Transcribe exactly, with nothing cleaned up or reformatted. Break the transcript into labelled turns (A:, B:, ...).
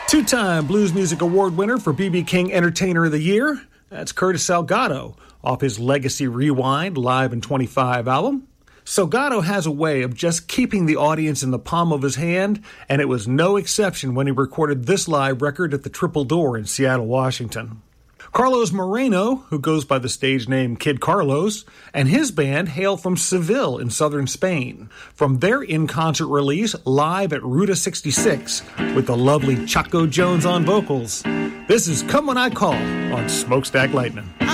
A: Two-time Blues Music Award winner for B B. King Entertainer of the Year. That's Curtis Salgado off his Legacy Rewind Live in twenty-five album. Salgado has a way of just keeping the audience in the palm of his hand, and it was no exception when he recorded this live record at the Triple Door in Seattle, Washington. Carlos Moreno, who goes by the stage name Kid Carlos, and his band hail from Seville in southern Spain, from their in-concert release live at Ruta sixty-six with the lovely Chaco Jones on vocals. This is Come When I Call on Smokestack Lightning.